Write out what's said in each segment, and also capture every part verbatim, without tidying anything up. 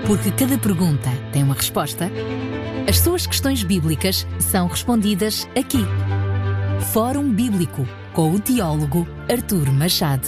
Porque cada pergunta tem uma resposta, as suas questões bíblicas são respondidas aqui. Fórum Bíblico, com o teólogo Artur Machado.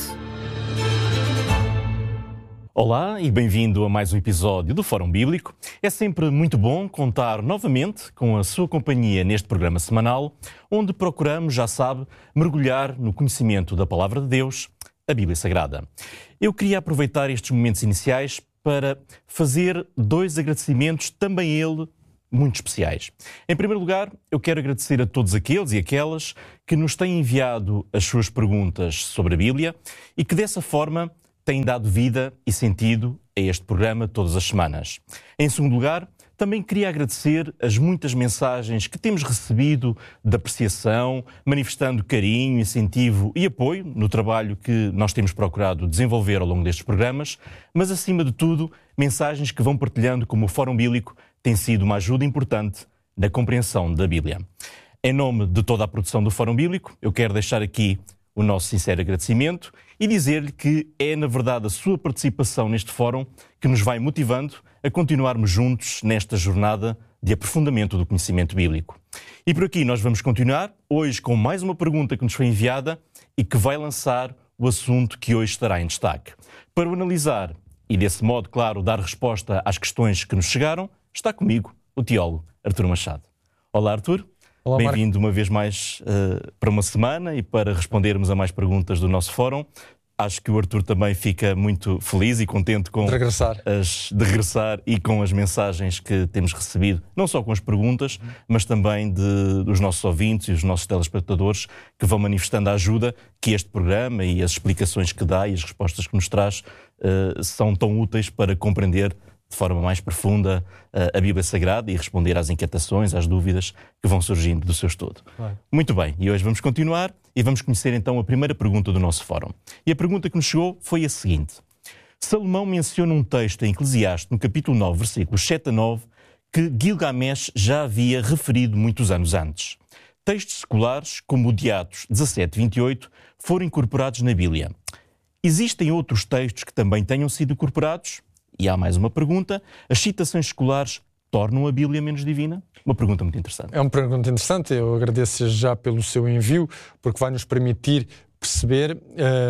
Olá e bem-vindo a mais um episódio do Fórum Bíblico. É sempre muito bom contar novamente com a sua companhia neste programa semanal, onde procuramos, já sabe, mergulhar no conhecimento da Palavra de Deus, a Bíblia Sagrada. Eu queria aproveitar estes momentos iniciais para fazer dois agradecimentos, também ele, muito especiais. Em primeiro lugar, eu quero agradecer a todos aqueles e aquelas que nos têm enviado as suas perguntas sobre a Bíblia e que dessa forma têm dado vida e sentido a este programa todas as semanas. Em segundo lugar, também queria agradecer as muitas mensagens que temos recebido de apreciação, manifestando carinho, incentivo e apoio no trabalho que nós temos procurado desenvolver ao longo destes programas, mas acima de tudo, mensagens que vão partilhando como o Fórum Bíblico tem sido uma ajuda importante na compreensão da Bíblia. Em nome de toda a produção do Fórum Bíblico, eu quero deixar aqui o nosso sincero agradecimento e dizer-lhe que é, na verdade, a sua participação neste fórum que nos vai motivando a continuarmos juntos nesta jornada de aprofundamento do conhecimento bíblico. E por aqui nós vamos continuar, hoje com mais uma pergunta que nos foi enviada e que vai lançar o assunto que hoje estará em destaque. Para o analisar e, desse modo, claro, dar resposta às questões que nos chegaram, está comigo o teólogo Artur Machado. Olá, Artur. Olá, bem-vindo uma vez mais uh, para uma semana e para respondermos a mais perguntas do nosso fórum. Acho que o Artur também fica muito feliz e contente com de regressar. As, de regressar e com as mensagens que temos recebido, não só com as perguntas, mas também de, dos nossos ouvintes e os nossos telespectadores que vão manifestando a ajuda que este programa e as explicações que dá e as respostas que nos traz uh, são tão úteis para compreender de forma mais profunda uh, a Bíblia Sagrada e responder às inquietações, às dúvidas que vão surgindo do seu estudo. Vai. Muito bem, e hoje vamos continuar e vamos conhecer então a primeira pergunta do nosso fórum. E a pergunta que nos chegou foi a seguinte. Salomão menciona um texto em Eclesiastes, no capítulo nove, versículos sete a nove, que Gilgamesh já havia referido muitos anos antes. Textos seculares, como o de Atos dezassete, vinte e oito, foram incorporados na Bíblia. Existem outros textos que também tenham sido incorporados? E há mais uma pergunta. As citações seculares tornam a Bíblia menos divina? Uma pergunta muito interessante. É uma pergunta interessante. Eu agradeço já pelo seu envio, porque vai nos permitir perceber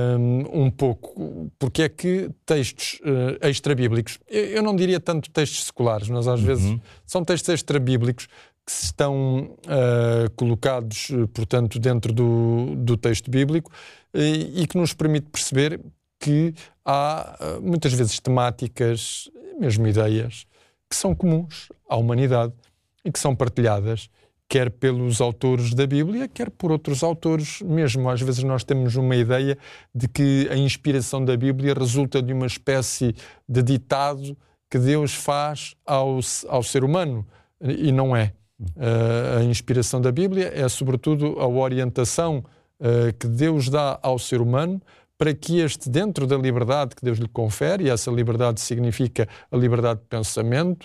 um, um pouco porque é que textos uh, extra-bíblicos, eu, eu não diria tanto textos seculares, mas às uhum. vezes são textos extra-bíblicos que estão uh, colocados, portanto, dentro do, do texto bíblico e, e que nos permite perceber que há muitas vezes temáticas, mesmo ideias, que são comuns à humanidade e que são partilhadas, quer pelos autores da Bíblia, quer por outros autores mesmo. Às vezes nós temos uma ideia de que a inspiração da Bíblia resulta de uma espécie de ditado que Deus faz ao, ao ser humano, e não é. Uh, a inspiração da Bíblia é, sobretudo, a orientação uh, que Deus dá ao ser humano para que este, dentro da liberdade que Deus lhe confere, e essa liberdade significa a liberdade de pensamento,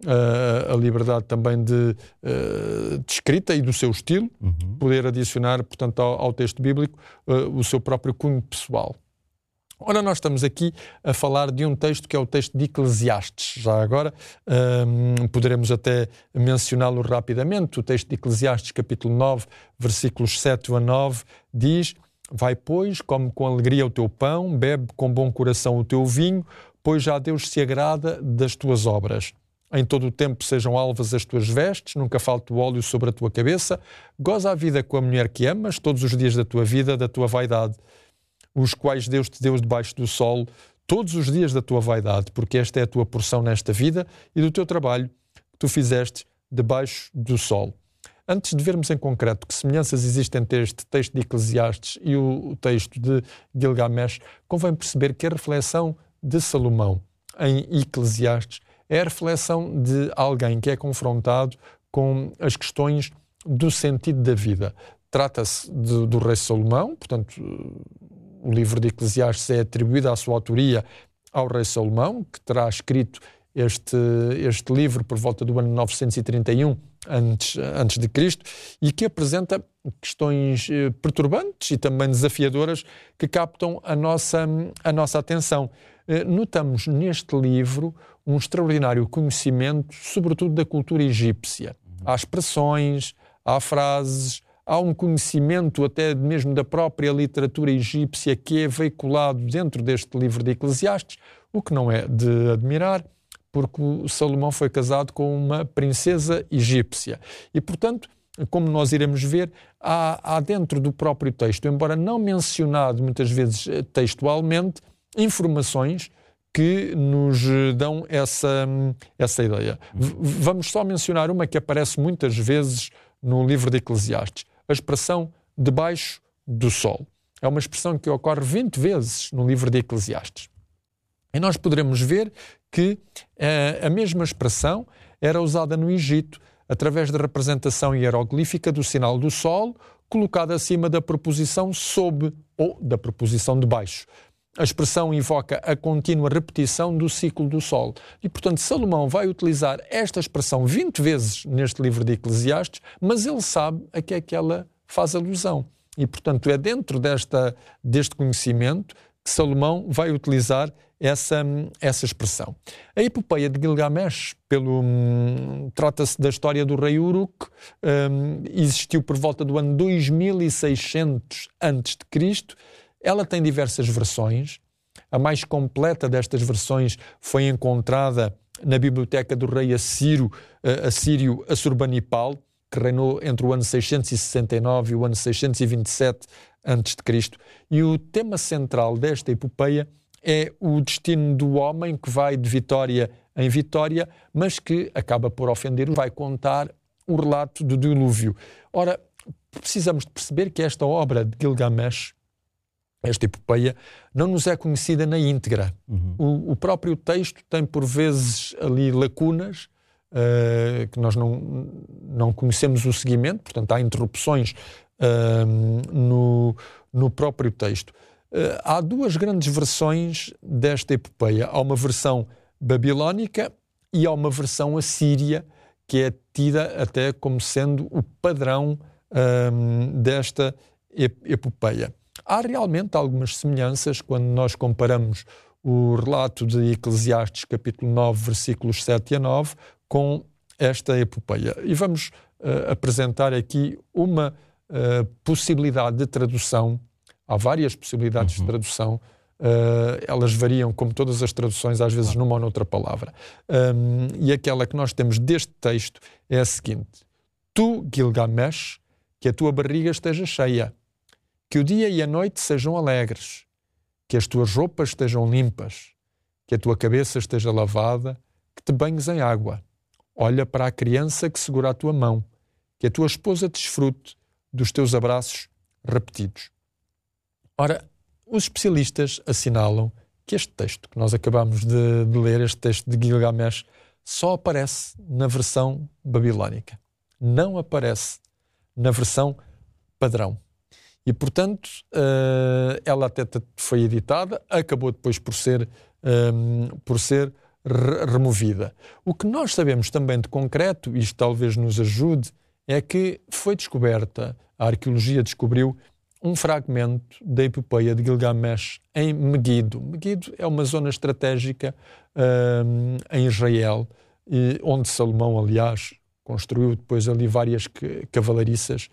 a liberdade também de, de escrita e do seu estilo, uhum. poder adicionar, portanto, ao, ao texto bíblico o seu próprio cunho pessoal. Ora, nós estamos aqui a falar de um texto que é o texto de Eclesiastes. Já agora um, poderemos até mencioná-lo rapidamente. O texto de Eclesiastes, capítulo nove, versículos sete a nove, diz: vai, pois, come com alegria o teu pão, bebe com bom coração o teu vinho, pois já Deus se agrada das tuas obras. Em todo o tempo sejam alvas as tuas vestes, nunca falte o óleo sobre a tua cabeça. Goza a vida com a mulher que amas, todos os dias da tua vida, da tua vaidade, os quais Deus te deu debaixo do sol, todos os dias da tua vaidade, porque esta é a tua porção nesta vida e do teu trabalho que tu fizeste debaixo do sol. Antes de vermos em concreto que semelhanças existem entre este texto de Eclesiastes e o texto de Gilgamesh, convém perceber que a reflexão de Salomão em Eclesiastes é a reflexão de alguém que é confrontado com as questões do sentido da vida. Trata-se de, do rei Salomão, portanto, o livro de Eclesiastes é atribuído à sua autoria ao rei Salomão, que terá escrito este, este livro por volta do ano novecentos e trinta e um antes, antes de Cristo, e que apresenta questões perturbantes e também desafiadoras que captam a nossa, a nossa atenção. notamos neste livro um extraordinário conhecimento, sobretudo da cultura egípcia. Há expressões, há frases, há um conhecimento até mesmo da própria literatura egípcia que é veiculado dentro deste livro de Eclesiastes, o que não é de admirar, porque o Salomão foi casado com uma princesa egípcia. E, portanto, como nós iremos ver, há, há dentro do próprio texto, embora não mencionado muitas vezes textualmente, informações que nos dão essa, essa ideia. V- vamos só mencionar uma que aparece muitas vezes no livro de Eclesiastes, a expressão debaixo do sol. É uma expressão que ocorre vinte vezes no livro de Eclesiastes. E nós poderemos ver que eh, a mesma expressão era usada no Egito através da representação hieroglífica do sinal do sol, colocada acima da preposição sob ou da preposição debaixo. A expressão invoca a contínua repetição do ciclo do sol. E, portanto, Salomão vai utilizar esta expressão vinte vezes neste livro de Eclesiastes, mas ele sabe a que é que ela faz alusão. E, portanto, é dentro desta, deste conhecimento que Salomão vai utilizar essa, essa expressão. A epopeia de Gilgamesh, pelo, hum, trata-se da história do rei Uruk, hum, existiu por volta do ano dois mil e seiscentos antes de Cristo. Ela tem diversas versões. A mais completa destas versões foi encontrada na biblioteca do rei assírio, uh, assírio Assurbanipal, que reinou entre o ano seiscentos e sessenta e nove e o ano seiscentos e vinte e sete antes de Cristo. E o tema central desta epopeia é o destino do homem que vai de vitória em vitória, mas que acaba por ofender, vai contar o relato do dilúvio. Ora, precisamos de perceber que esta obra de Gilgamesh, esta epopeia, não nos é conhecida na íntegra. Uhum. O, o próprio texto tem, por vezes, ali lacunas, uh, que nós não, não conhecemos o seguimento, portanto, há interrupções uh, no, no próprio texto. Uh, há duas grandes versões desta epopeia. Há uma versão babilónica e há uma versão assíria, que é tida até como sendo o padrão uh, desta epopeia. Há realmente algumas semelhanças quando nós comparamos o relato de Eclesiastes, capítulo nove, versículos sete a nove, com esta epopeia. E vamos uh, apresentar aqui uma uh, possibilidade de tradução. Há várias possibilidades uhum. de tradução. Uh, elas variam, como todas as traduções, às vezes numa ou noutra palavra. Um, e aquela que nós temos deste texto é a seguinte: Tu, Gilgamesh, que a tua barriga esteja cheia, que o dia e a noite sejam alegres, que as tuas roupas estejam limpas, que a tua cabeça esteja lavada, que te banhes em água. Olha para a criança que segura a tua mão, que a tua esposa desfrute dos teus abraços repetidos. Ora, os especialistas assinalam que este texto que nós acabamos de, de ler, este texto de Gilgamesh, só aparece na versão babilónica. Não aparece na versão padrão. E, portanto, uh, ela até foi editada, acabou depois por ser, um, por ser re- removida. O que nós sabemos também de concreto, e isto talvez nos ajude, é que foi descoberta, a arqueologia descobriu, um fragmento da epopeia de Gilgamesh em Meguido. Meguido é uma zona estratégica um, em Israel, e onde Salomão, aliás, construiu depois ali várias cavalariças.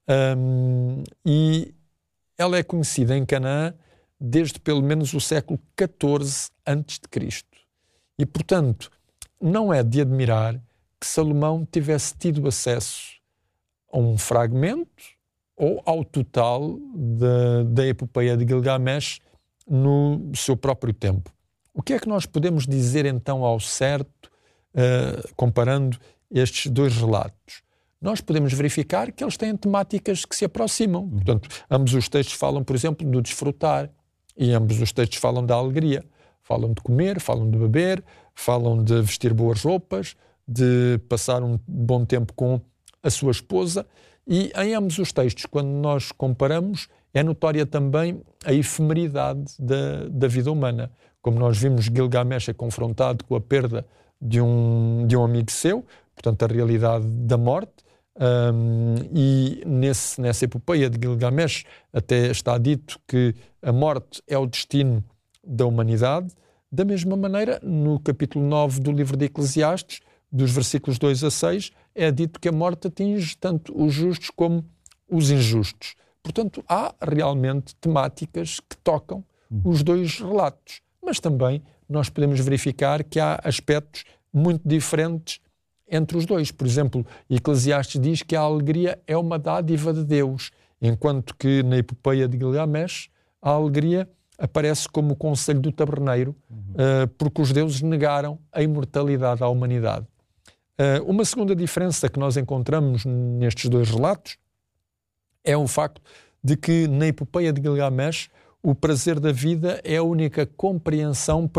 Um, e ela é conhecida em Canaã desde pelo menos o século catorze antes de Cristo. E, portanto, não é de admirar que Salomão tivesse tido acesso a um fragmento ou ao total da, da epopeia de Gilgamesh no seu próprio tempo. O que é que nós podemos dizer então ao certo, uh, comparando estes dois relatos? Nós podemos verificar que eles têm temáticas que se aproximam. Portanto, ambos os textos falam, por exemplo, do desfrutar, e ambos os textos falam da alegria. Falam de comer, falam de beber, falam de vestir boas roupas, de passar um bom tempo com a sua esposa. E em ambos os textos, quando nós comparamos, é notória também a efemeridade da, da vida humana. Como nós vimos, Gilgamesh é confrontado com a perda de um, de um amigo seu, portanto, a realidade da morte. Um, e nesse, nessa epopeia de Gilgamesh até está dito que a morte é o destino da humanidade. Da mesma maneira, no capítulo nove do livro de Eclesiastes, dos versículos dois a seis, é dito que a morte atinge tanto os justos como os injustos. Portanto, há realmente temáticas que tocam os dois relatos, mas também nós podemos verificar que há aspectos muito diferentes entre os dois. Por exemplo, Eclesiastes diz que a alegria é uma dádiva de Deus, enquanto que na epopeia de Gilgamesh a alegria aparece como o conselho do taberneiro, uhum. uh, porque os deuses negaram a imortalidade à humanidade. Uh, uma segunda diferença que nós encontramos nestes dois relatos é o facto de que na epopeia de Gilgamesh o prazer da vida é a única compreensão